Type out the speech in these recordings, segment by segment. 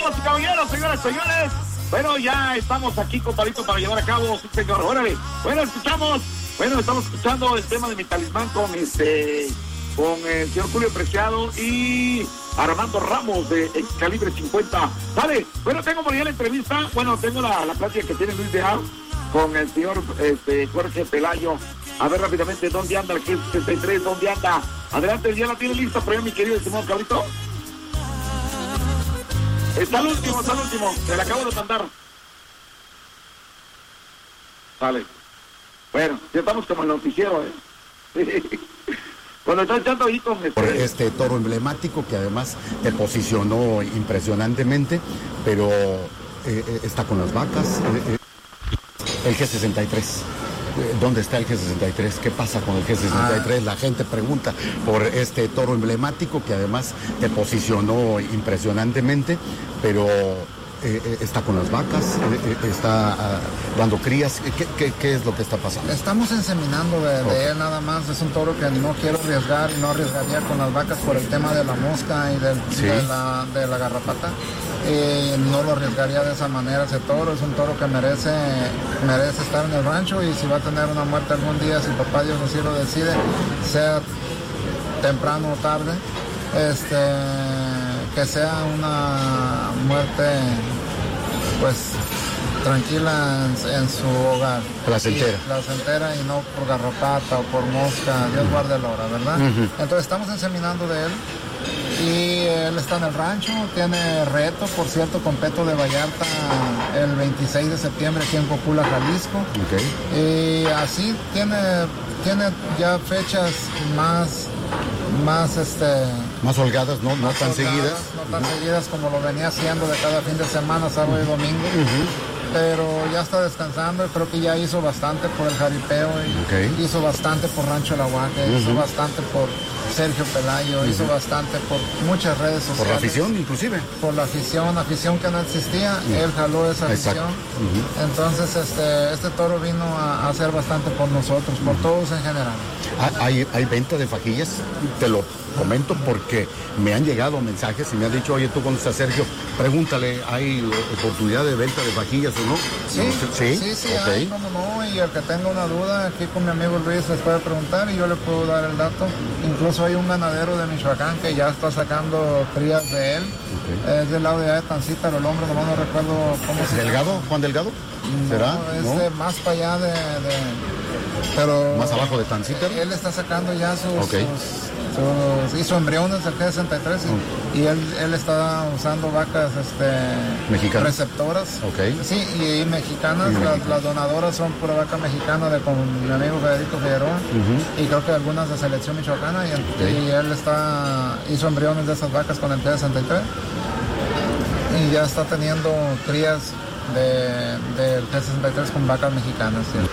damas y caballeros, señoras y señores. Bueno, ya estamos aquí, compadrito, para llevar a cabo, sí, señor. Órale. Bueno, estamos escuchando el tema de Mi Talismán con el señor Julio Preciado y Armando Ramos de Calibre 50. Sale. Bueno, tengo por ahí la entrevista. Bueno, tengo la plática que tiene Luis de A con el señor Jorge Pelayo. A ver rápidamente dónde anda el G63, dónde anda. Adelante, ya la tiene lista por ahí, mi querido estimado Cabrito. Está el último, se la acabo de mandar. Vale. Bueno, ya estamos como el noticiero, Cuando está echando ahí con por este toro emblemático que además te posicionó impresionantemente, pero está con las vacas. El G63. ¿Dónde está el G63? ¿Qué pasa con el G63? La gente pregunta por este toro emblemático que además te posicionó impresionantemente, pero está con las vacas, está dando crías. ¿Qué es lo que está pasando? Estamos inseminando de él nada más. Es un toro que no quiero arriesgar y no arriesgaría con las vacas por el tema de la mosca y de la garrapata. No lo arriesgaría de esa manera. Ese toro es un toro que merece estar en el rancho, y si va a tener una muerte algún día, si papá Dios así lo decide, sea temprano o tarde, que sea una muerte pues tranquila en su hogar, placentera y no por garrapata o por mosca. Dios guarde la hora, ¿verdad? Uh-huh. Entonces estamos inseminando de él y él está en el rancho. Tiene reto, por cierto, con Peto de Vallarta el 26 de septiembre aquí en Copula, Jalisco. Okay. Y así tiene ya fechas más holgadas, no tan seguidas. No tan seguidas como lo venía haciendo de cada fin de semana, sábado y domingo. Pero ya está descansando. Creo que ya hizo bastante por el jaripeo, y hizo bastante por Rancho El Aguaje, hizo bastante por Sergio Pelayo, hizo bastante por muchas redes sociales. Por la afición, inclusive. Por la afición que no existía, él jaló esa afición. Entonces este toro vino a hacer bastante por nosotros, por todos en general. ¿Hay venta de fajillas? Te lo comento porque me han llegado mensajes y me han dicho, oye, tú conoces a Sergio, pregúntale, ¿hay oportunidad de venta de fajillas o no? Sí, okay. Hay, cómo no, y el que tenga una duda, aquí con mi amigo Luis les puede preguntar y yo le puedo dar el dato. Incluso hay un ganadero de Michoacán que ya está sacando crías de él. Es del lado de allá de Tancítaro, el hombre, nomás no recuerdo cómo se llama. ¿Delgado? ¿Juan Delgado? ¿Será? Es más para allá pero más abajo de Tancítaro. Él está sacando ya hizo embriones del G63 y él está usando vacas mexicanas, receptoras. Sí, y mexicanas. Las donadoras son pura vaca mexicana con mi amigo Federico Figueroa, y creo que algunas de selección michoacana, y él hizo embriones de esas vacas con el G63 y ya está teniendo crías del G63 con vacas mexicanas. ¿Sí?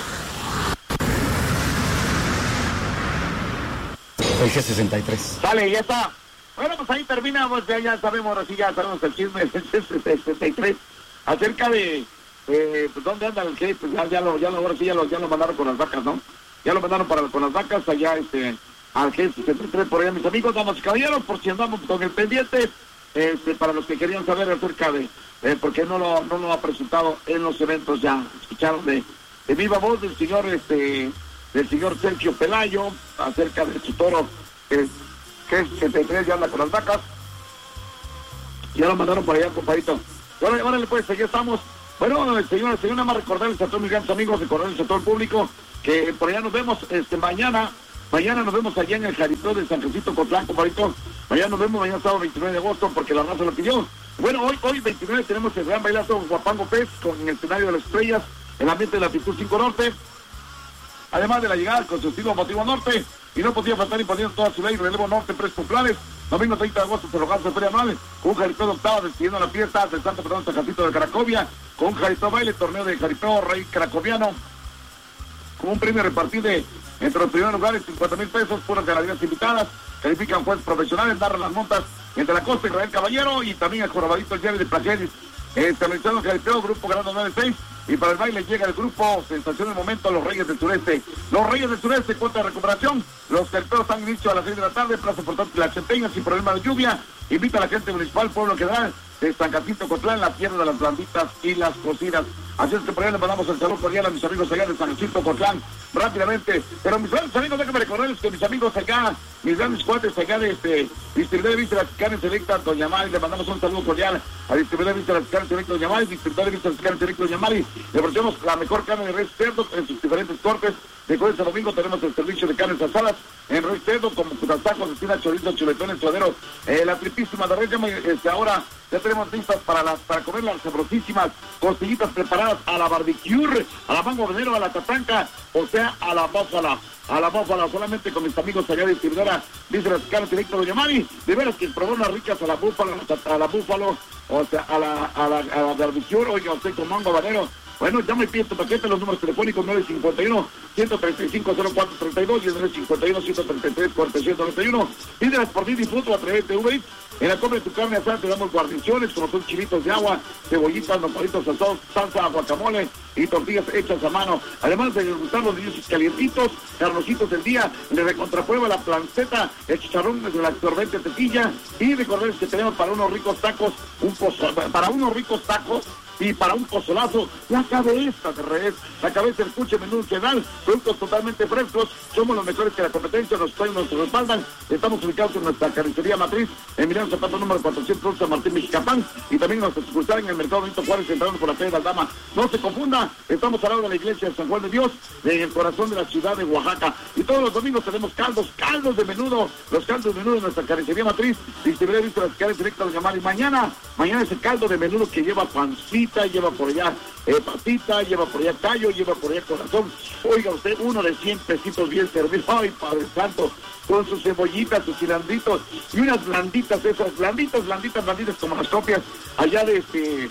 El G63. Sale, ya está. Bueno, pues ahí terminamos. Ya sabemos el chisme del G63 acerca de pues dónde anda el G. Pues ya lo mandaron con las vacas, ¿no? Ya lo mandaron con las vacas allá al G63 por allá, mis amigos, damas y caballeros, por si andamos con el pendiente, para los que querían saber acerca de por qué no lo ha presentado en los eventos. Ya escucharon de viva voz del señor del señor Sergio Pelayo acerca de su toro G63, ya anda con las vacas. Ya lo mandaron por allá, compadrito. Órale, pues, ya estamos. Bueno, señor, nada más recordarles a todos mis grandes amigos, recordarles a todo el público que por allá nos vemos mañana nos vemos allá en el jaripeo de San Francisco Cotlán, compadrito. Mañana nos vemos, mañana sábado 29 de agosto, porque la raza lo pidió. Bueno, hoy 29 tenemos el gran bailazo Guapango Pez con el escenario de las estrellas, el ambiente de la Actitud 5 Norte. Además de la llegada con su estilo Motivo Norte, y no podía faltar imponiendo toda su ley, relevo norte, Populares, domingo 30 de agosto, Cerrojazo de Feria Anual, con un jaripeo de octava, despidiendo la fiesta del Santo Perdón Tecatito de Cracovia, con un jaripeo baile, torneo de jaripeo rey cracoviano, con un premio repartido entre los primeros lugares, 50,000 pesos, puras ganaderías invitadas, califican jueces profesionales, narran las montas entre la costa, Israel Caballero, y también el jorobadito Jerry de Plageris. Realizando el jaripeo, grupo ganando 9-6, y para el baile llega el grupo Sensación del Momento, los Reyes del Sureste. Los Reyes del Sureste, cuenta de recuperación. Los jaripeos están inicio a las 6 de la tarde, Plaza Portante La Chenteña, sin problema de lluvia. Invita a la gente municipal, pueblo general, de San Jacinto Cotlán, la tierra de las blanditas y las cocidas. Así es que por allá le mandamos el saludo cordial a mis amigos allá de San Jacinto Cotlán, rápidamente. Pero mis grandes amigos, déjenme recordarles que mis amigos allá, mis grandes cuates allá de distribuidor de Vísceras Carne Selecta, Doña Mari, le mandamos un saludo cordial a distribuidor de Vísceras Carne Selecta, Doña Mari, distribuidor de Vísceras Carne Selecta, Doña Mari. Le ofrecemos la mejor carne de res cerdo en sus diferentes cortes. De jueves a domingo tenemos el servicio de carnes asadas en res cerdo, como tacos, espinas, chorizo, chuletones, suaderos, la tripísima de res. Ahora ya tenemos listas para comer las sabrosísimas costillitas preparadas a la barbecue, a la mango habanero, a la tatanca, o sea, a la bófala. Solamente con mis amigos allá de distribuidora Vísceras Carne Selecta, Doña Mari. De veras que probó unas ricas a la búfalo, o sea, a la barbecue, oiga, usted con mango habanero. Bueno, llama y pide tu paquete, los números telefónicos 951-135-0432 y el 951-133-4791. Pídelas por Didi Food a través de Uber Eats. En la compra de tu carne asada te damos guarniciones, como son chilitos de agua, cebollitas, nopalitos asados, salsa, guacamole y tortillas hechas a mano. Además de gustar los niños calientitos, carnositos del día, le recontraprueba la planceta, el chicharrón de la absorbente tequilla. Y recordarles que tenemos para unos ricos tacos, y para un pozolazo, la cabeza de res, la cabeza del cuche menú sedal, productos totalmente frescos, somos los mejores que la competencia, nos respaldan. Estamos ubicados en nuestra carnicería matriz, Emiliano Zapata número 400, San Martín, Mexicapán, y también nuestra sucursal en el Mercado Benito Juárez, entrando por la calle de Aldama. No se confunda, estamos al lado de la iglesia de San Juan de Dios, en el corazón de la ciudad de Oaxaca. Y todos los domingos tenemos caldos de menudo, los caldos de menudo de nuestra carnicería matriz, distribuidora de las carnes directas de llamar. Y mañana ese caldo de menudo que lleva pancita, lleva por allá patita, lleva por allá callo, lleva por allá corazón. Oiga usted, uno de 100 pesitos bien servido. Ay, Padre Santo, con sus cebollitas, sus cilandritos y unas blanditas, esas blanditas como las copias allá de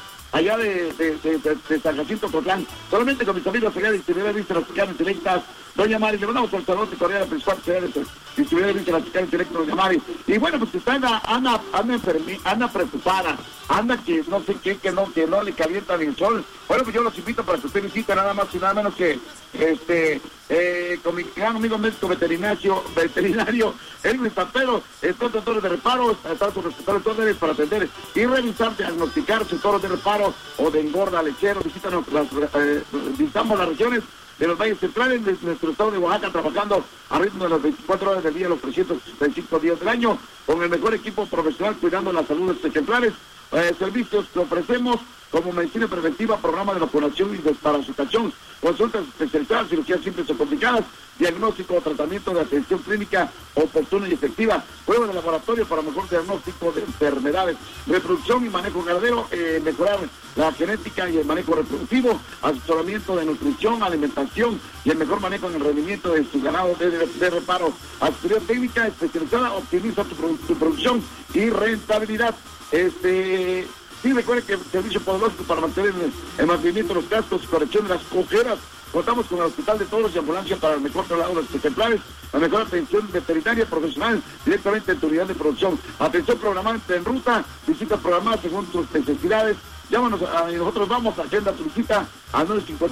San Jacinto Cotlán. Solamente con mis amigos allá de distribuidor de Vísceras Carne Selectas, Doña Mari. Le mandamos el saludo de Corea, la principal ciudad de distribuidor de Vísceras Carne Selectas, Doña Mari. Y bueno, pues está anda preocupada, anda que no sé qué, que no le calienta ni el sol. Bueno, pues yo los invito para que usted visite nada más y nada menos que con mi gran amigo médico veterinario Edwin Zampero, estos doctores de reparo, están sus respetables órdenes para atender y revisar, diagnosticar sus toros de reparo o de engorda lechero. Visitamos las regiones de los valles centrales de nuestro estado de Oaxaca, trabajando a ritmo de las 24 horas del día, los 365 días del año, con el mejor equipo profesional, cuidando la salud de los ejemplares. Servicios que ofrecemos como medicina preventiva, programa de vacunación y desparasitación, consultas especializadas, cirugías simples o complicadas, diagnóstico o tratamiento de atención clínica oportuna y efectiva, prueba de laboratorio para mejor diagnóstico de enfermedades, reproducción y manejo ganadero, mejorar la genética y el manejo reproductivo, asesoramiento de nutrición, alimentación y el mejor manejo en el rendimiento de su ganado de reparo, asesoría técnica especializada, optimiza tu producción y rentabilidad. Sí, recuerden que el servicio podológico para mantener el mantenimiento de los cascos y corrección de las cojeras. Contamos con el Hospital de Toros y ambulancia para el mejor traslado de los ejemplares, la mejor atención veterinaria profesional directamente en tu unidad de producción. Atención programada en ruta, visitas programadas según tus necesidades. Llámanos y nosotros vamos a agenda tu visita al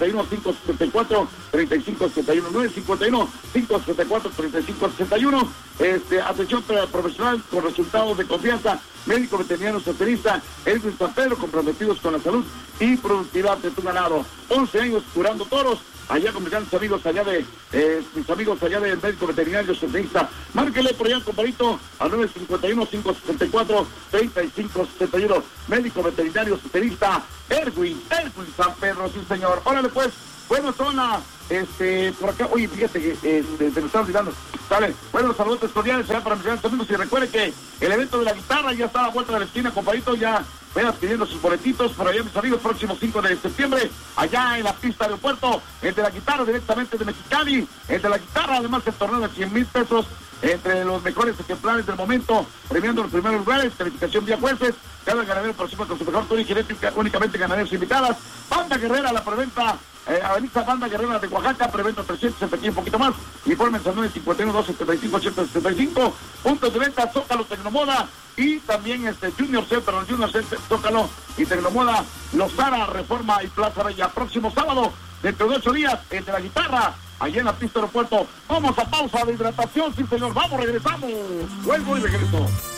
951-574-3571, 951-574-3561. Atención profesional con resultados de confianza, médico veterinario especialista, Edwin San Pedro, comprometidos con la salud y productividad de tu ganado. 11 años curando toros, allá con mis grandes amigos allá de del médico veterinario especialista. Márquele por allá, compadrito, al 951-574-3571, médico veterinario especialista, Edwin San Pedro, sí señor. Órale pues, bueno, zona, por acá, oye, fíjate que se me está olvidando, ¿sale? Bueno, saludos cordiales será para mis grandes amigos, y recuerde que el evento de la guitarra ya está a la vuelta de la esquina, compadrito, ya vayan pidiendo sus boletitos para allá, mis amigos, próximo 5 de septiembre, allá en la pista de aeropuerto, el de la guitarra directamente de Mexicali, el de la guitarra, además el torneo de 100,000 pesos, entre los mejores ejemplares del momento, premiando los primeros lugares, calificación vía jueces, cada ganadero participa con su mejor tono y genética, únicamente ganaderos invitadas. Banda Guerrera, la preventa, Avenida Banda Guerrera de Oaxaca, preventa 300, aquí un poquito más, informes al 951-275-875, puntos de venta, Zócalo, Tecnomoda, y también Junior Center, Zócalo y Tecnomoda, Lozara, Reforma y Plaza Bella. Próximo sábado, dentro de 8 días, entre la guitarra, allá en la pista de aeropuerto. Vamos a pausa de hidratación, sí señor, vamos, regresamos. Vuelvo y regreso.